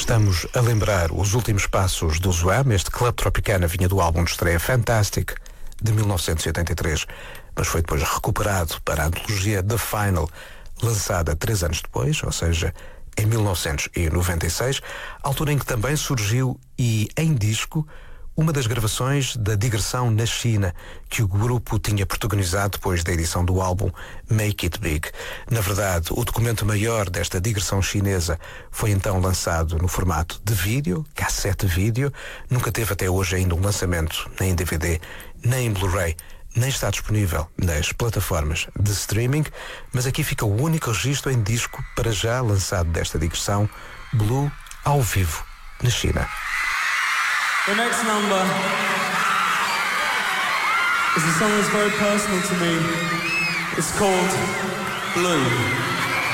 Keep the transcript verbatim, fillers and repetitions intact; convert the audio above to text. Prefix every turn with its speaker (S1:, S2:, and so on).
S1: estamos a lembrar os últimos passos do Zoam. Este Club Tropicana vinha do álbum de estreia Fantastic, de mil novecentos e oitenta e três, mas foi depois recuperado para a antologia The Final, lançada três anos depois, ou seja, em mil novecentos e noventa e seis, altura em que também surgiu, e em disco, uma das gravações da digressão na China, que o grupo tinha protagonizado depois da edição do álbum Make It Big. Na verdade, o documento maior desta digressão chinesa foi então lançado no formato de vídeo, cassete vídeo. Nunca teve até hoje ainda um lançamento nem em D V D, nem em Blu-ray, nem está disponível nas plataformas de streaming, mas aqui fica o único registro em disco para já lançado desta digressão, Blue, ao vivo, na China.
S2: The next number is a song that's very personal to me. It's called Blue.